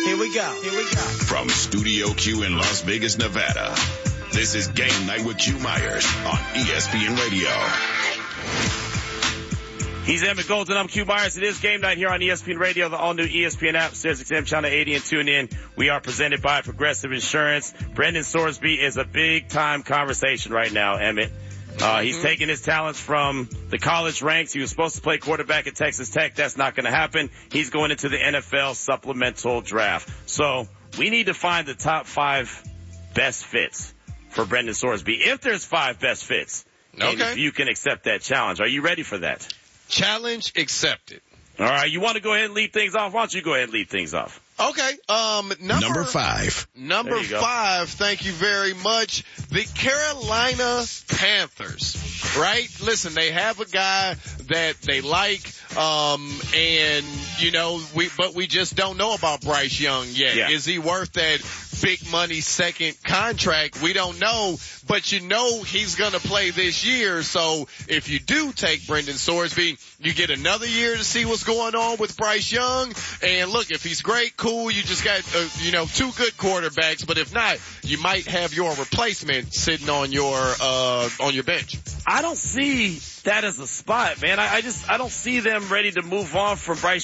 Here we go. From Studio Q in Las Vegas, Nevada, this is Game Night with Q Myers on ESPN Radio. He's Emmett Golden. I'm Q Myers. It is Game Night here on ESPN Radio, the all-new ESPN app, SiriusXM Channel 80, and tune in. We are presented by Progressive Insurance. Brendan Sorsby is a big-time conversation right now, Emmett. He's taking his talents from the college ranks. He was supposed to play quarterback at Texas Tech. That's not going to happen. He's going into the NFL supplemental draft. So we need to find the top 5 best fits for Brendan Sorsby. If there's 5 best fits, and if you can accept that challenge. Are you ready for that? Challenge accepted. All right. You want to go ahead and lead things off? Why don't you go ahead and lead things off? Okay. Number 5. Number 5. Thank you very much. The Carolina Panthers, right? Listen, they have a guy that they like, and but we just don't know about Bryce Young yet. Yeah. Is he worth that big money second contract? We don't know, but he's going to play this year. So if you do take Brendan Sorsby, you get another year to see what's going on with Bryce Young. And look, if he's great, cool. You just got, 2 good quarterbacks. But if not, you might have your replacement sitting on your bench. I don't see that as a spot, man. I don't see them ready to move on from Bryce